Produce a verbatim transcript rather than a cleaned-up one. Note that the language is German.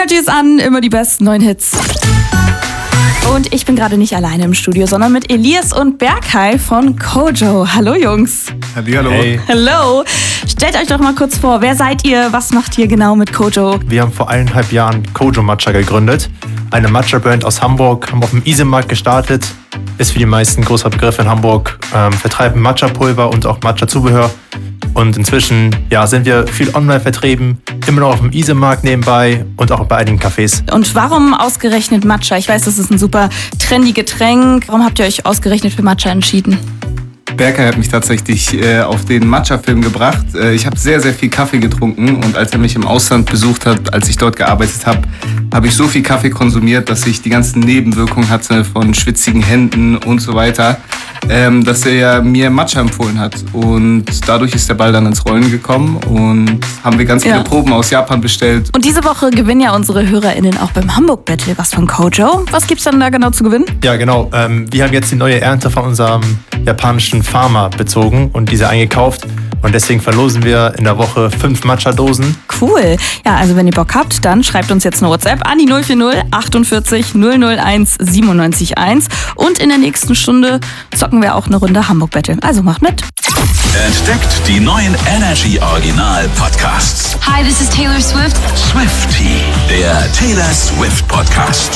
Energy ist an, immer die besten neuen Hits. Und ich bin gerade nicht alleine im Studio, sondern mit Elias und Berkay von Kojo. Hallo Jungs. Hallihallo. Hey. Hallo. Stellt euch doch mal kurz vor, wer seid ihr, was macht ihr genau mit Kojo? Wir haben vor eineinhalb Jahren Kojo Matcha gegründet. Eine Matcha-Brand aus Hamburg, haben auf dem Isemarkt gestartet. Ist für die meisten ein großer Begriff in Hamburg. Ähm, vertreiben Matcha-Pulver und auch Matcha-Zubehör. Und inzwischen ja, sind wir viel online vertrieben, immer noch auf dem Isemarkt nebenbei und auch bei einigen Cafés. Und warum ausgerechnet Matcha? Ich weiß, das ist ein super trendy Getränk. Warum habt ihr euch ausgerechnet für Matcha entschieden? Berkay hat mich tatsächlich äh, auf den Matcha-Film gebracht. Äh, ich habe sehr, sehr viel Kaffee getrunken und als er mich im Ausland besucht hat, als ich dort gearbeitet habe, habe ich so viel Kaffee konsumiert, dass ich die ganzen Nebenwirkungen hatte von schwitzigen Händen und so weiter, ähm, dass er mir Matcha empfohlen hat. Und dadurch ist der Ball dann ins Rollen gekommen und haben wir ganz viele Ja. Proben aus Japan bestellt. Und diese Woche gewinnen ja unsere HörerInnen auch beim Hamburg Battle was von Kojo. Was gibt's dann da genau zu gewinnen? Ja, genau. Ähm, wir haben jetzt die neue Ernte von unserem japanischen Farmer bezogen und diese eingekauft. Und deswegen verlosen wir in der Woche fünf Matcha-Dosen. Cool. Ja, also wenn ihr Bock habt, dann schreibt uns jetzt eine WhatsApp an die null vier null achtundvierzig null null eins siebenundneunzig eins. Und in der nächsten Stunde zocken wir auch eine Runde Hamburg Battle. Also macht mit. Entdeckt die neuen Energy Original Podcasts. Hi, this is Taylor Swift. Swiftie, der Taylor Swift Podcast.